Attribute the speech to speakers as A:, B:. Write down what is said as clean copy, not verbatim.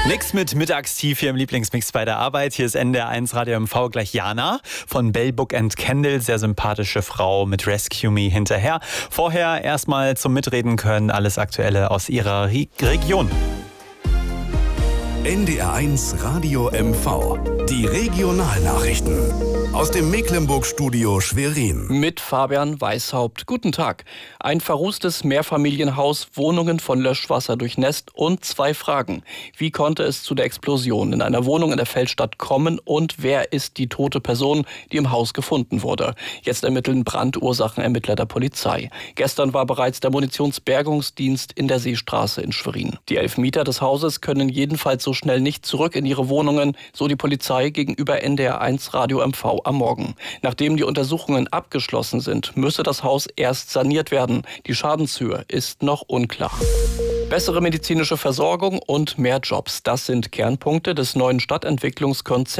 A: Nix mit Mittagstief hier im Lieblingsmix bei der Arbeit. Hier ist NDR1 Radio MV, gleich Jana von Bell Book & Candle. Sehr sympathische Frau mit Rescue Me hinterher. Vorher erstmal zum Mitreden können, alles Aktuelle aus ihrer Region.
B: NDR1 Radio MV. Die Regionalnachrichten. Aus dem Mecklenburg-Studio Schwerin.
C: Mit Fabian Weishaupt. Guten Tag. Ein verrußtes Mehrfamilienhaus, Wohnungen von Löschwasser durchnässt und 2 Fragen. Wie konnte es zu der Explosion in einer Wohnung in der Feldstadt kommen und wer ist die tote Person, die im Haus gefunden wurde? Jetzt ermitteln Brandursachenermittler der Polizei. Gestern war bereits der Munitionsbergungsdienst in der Seestraße in Schwerin. Die 11 Mieter des Hauses können jedenfalls so schnell nicht zurück in ihre Wohnungen, so die Polizei gegenüber NDR1 Radio MV am Morgen. Nachdem die Untersuchungen abgeschlossen sind, müsse das Haus erst saniert werden. Die Schadenshöhe ist noch unklar. Bessere medizinische Versorgung und mehr Jobs, das sind Kernpunkte des neuen Stadtentwicklungskonzepts